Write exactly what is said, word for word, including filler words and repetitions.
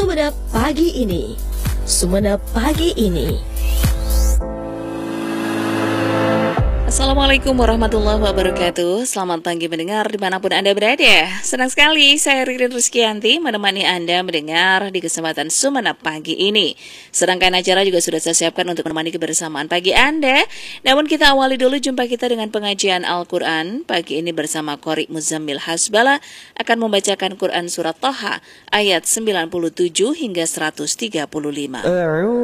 Sumenep Pagi Ini. Sumenep Pagi Ini. Assalamualaikum warahmatullahi wabarakatuh. Selamat pagi mendengar dimanapun Anda berada. Senang sekali saya Ririn Rizkyanti menemani Anda mendengar di kesempatan Sumenep Pagi ini. Sedangkan acara juga sudah saya siapkan untuk menemani kebersamaan pagi Anda. Namun kita awali dulu jumpa kita dengan pengajian Al-Quran. Pagi ini bersama Qori Muzammil Hasbala akan membacakan Quran Surat Thaha ayat sembilan puluh tujuh hingga seratus tiga puluh lima.